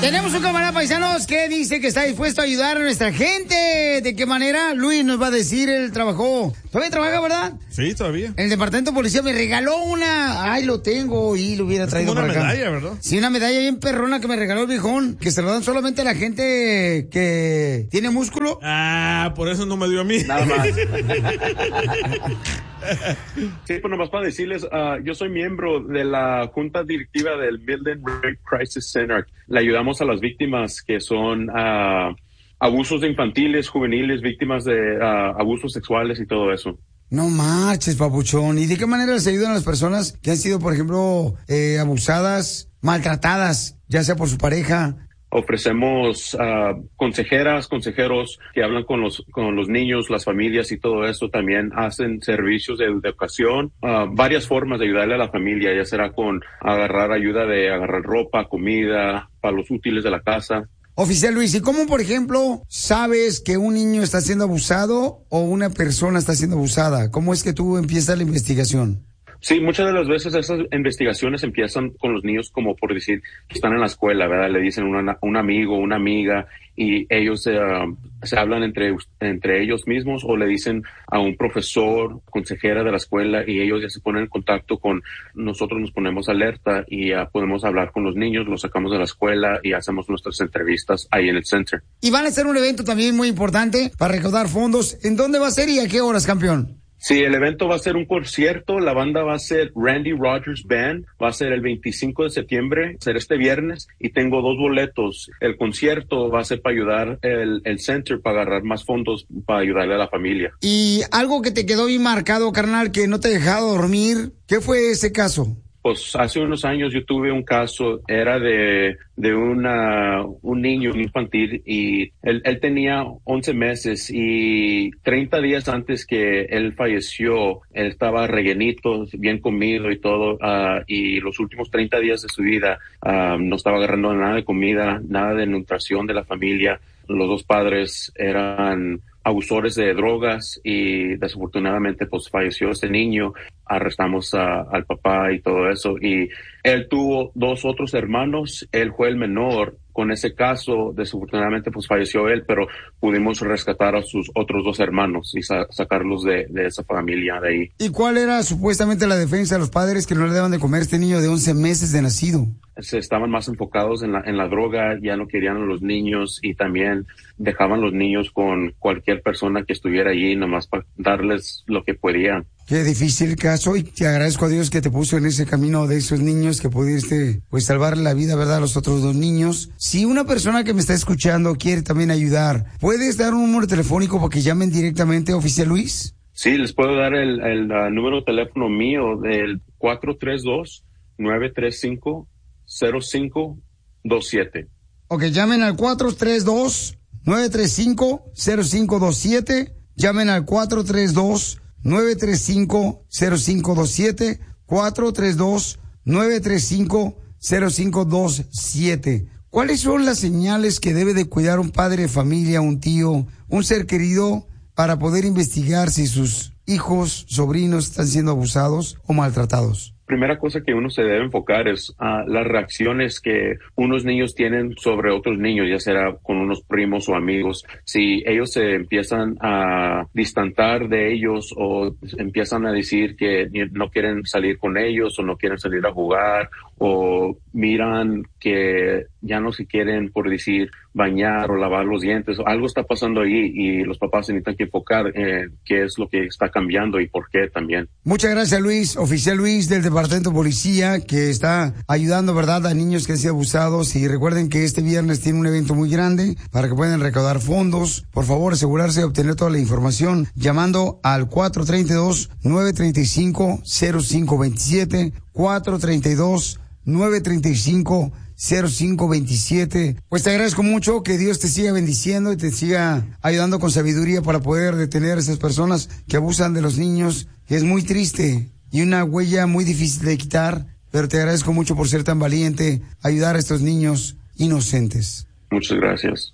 Tenemos un camarada paisanos que dice que está dispuesto a ayudar a nuestra gente. ¿De qué manera? Luis nos va a decir, él trabajó. ¿Todavía trabaja, verdad? Sí, todavía. En el departamento de policía me regaló una. Ay, lo tengo y lo hubiera traído como para una acá. medalla, ¿verdad? Sí, una medalla bien perrona que me regaló el viejón. Que se lo dan solamente a la gente que tiene músculo. Ah, por eso no me dio a mí. Nada más. Sí, pues nomás para decirles, yo soy miembro de la junta directiva del Midland Rape Crisis Center. Le ayudamos a las víctimas que son abusos infantiles, juveniles, víctimas de abusos sexuales y todo eso. No marches, papuchón. ¿Y de qué manera les ayudan a las personas que han sido, por ejemplo, abusadas, maltratadas, ya sea por su pareja? Ofrecemos consejeros que hablan con los niños, las familias y todo eso. También hacen servicios de educación, varias formas de ayudarle a la familia, ya será con agarrar ayuda de agarrar ropa, comida, para los útiles de la casa. Oficial Luis, ¿y cómo, por ejemplo, sabes que un niño está siendo abusado o una persona está siendo abusada? ¿Cómo es que tú empiezas la investigación? Sí, muchas de las veces esas investigaciones empiezan con los niños como por decir que están en la escuela, ¿verdad? Le dicen un amigo, una amiga y ellos se hablan entre ellos mismos o le dicen a un profesor, consejera de la escuela y ellos ya se ponen en contacto con nosotros, nos ponemos alerta y ya podemos hablar con los niños, los sacamos de la escuela y hacemos nuestras entrevistas ahí en el center. Y van a hacer un evento también muy importante para recaudar fondos. ¿En dónde va a ser y a qué horas, campeón? Sí, el evento va a ser un concierto, la banda va a ser Randy Rogers Band, va a ser el 25 de septiembre, va a ser este viernes, y tengo 2 boletos. El concierto va a ser para ayudar el center, para agarrar más fondos, para ayudarle a la familia. Y algo que te quedó bien marcado, carnal, que no te ha dejado dormir, ¿qué fue ese caso? Pues hace unos años yo tuve un caso, era de un niño infantil y él tenía 11 meses y 30 días antes que él falleció, él estaba rellenito, bien comido y todo, y los últimos 30 días de su vida no estaba agarrando nada de comida, nada de nutrición de la familia. Los 2 padres eran abusores de drogas y desafortunadamente pues falleció ese niño. Arrestamos al papá y todo eso y él tuvo 2 otros hermanos, él fue el menor. Con ese caso, desafortunadamente, pues falleció él, pero pudimos rescatar a sus otros 2 hermanos y sacarlos de esa familia de ahí. ¿Y cuál era supuestamente la defensa de los padres que no le daban de comer a este niño de 11 meses de nacido? Se estaban más enfocados en la droga, ya no querían a los niños y también dejaban los niños con cualquier persona que estuviera allí, nomás para darles lo que podían. Qué difícil caso y te agradezco a Dios que te puso en ese camino de esos niños que pudiste pues salvar la vida, ¿verdad? A los otros 2 niños. Si una persona que me está escuchando quiere también ayudar, ¿puedes dar un número telefónico para que llamen directamente, oficial Luis? Sí, les puedo dar el número de teléfono mío del 432-935-0527. Ok, llamen al 432-935-0527. Llamen al 432-935-0527, 432-935-0527. ¿Cuáles son las señales que debe de cuidar un padre de familia, un tío, un ser querido para poder investigar si sus hijos, sobrinos están siendo abusados o maltratados? Primera cosa que uno se debe enfocar es las reacciones que unos niños tienen sobre otros niños, ya sea con unos primos o amigos. Si ellos se empiezan a distantar de ellos o empiezan a decir que no quieren salir con ellos o no quieren salir a jugar o miran que ya no se quieren, por decir, bañar o lavar los dientes, algo está pasando ahí y los papás necesitan que enfocar qué es lo que está cambiando y por qué también. Muchas gracias, Luis, oficial Luis del Departamento de Policía, que está ayudando, ¿verdad?, a niños que han sido abusados. Y recuerden que este viernes tiene un evento muy grande para que puedan recaudar fondos. Por favor, asegurarse de obtener toda la información llamando al 432-935-0527, 432-935-0527. Pues te agradezco mucho, que Dios te siga bendiciendo y te siga ayudando con sabiduría para poder detener a esas personas que abusan de los niños, que es muy triste y una huella muy difícil de quitar, pero te agradezco mucho por ser tan valiente, ayudar a estos niños inocentes. Muchas gracias.